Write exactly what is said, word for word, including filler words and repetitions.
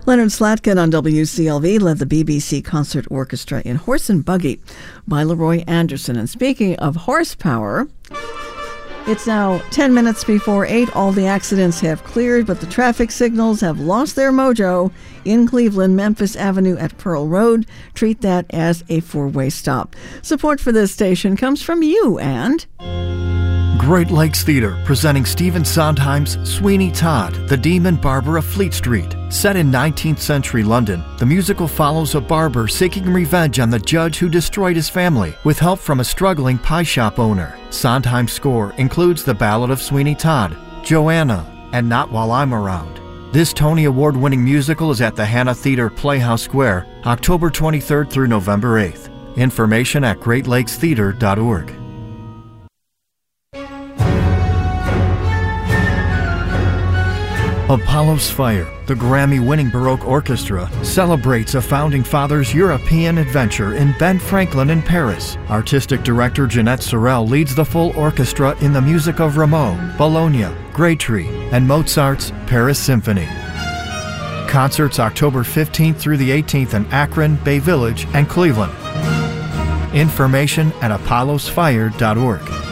Leonard Slatkin on W C L V led the B B C Concert Orchestra in Horse and Buggy by Leroy Anderson. And speaking of horsepower, it's now ten minutes before eight. All the accidents have cleared, but the traffic signals have lost their mojo in Cleveland. Memphis Avenue at Pearl Road. Treat that as a four-way stop. Support for this station comes from you and Great Lakes Theater, presenting Stephen Sondheim's Sweeney Todd, the Demon Barber of Fleet Street. Set in nineteenth century London, the musical follows a barber seeking revenge on the judge who destroyed his family, with help from a struggling pie shop owner. Sondheim's score includes the Ballad of Sweeney Todd, Joanna, and Not While I'm Around. This Tony Award-winning musical is at the Hannah Theater Playhouse Square, October twenty-third through November eighth. Information at great lakes theater dot org. Apollo's Fire, the Grammy-winning Baroque Orchestra, celebrates a Founding Fathers' European adventure in Ben Franklin in Paris. Artistic director Jeanette Sorel leads the full orchestra in the music of Rameau, Bologna, Graytree, and Mozart's Paris Symphony. Concerts October fifteenth through the eighteenth in Akron, Bay Village, and Cleveland. Information at apollos fire dot org.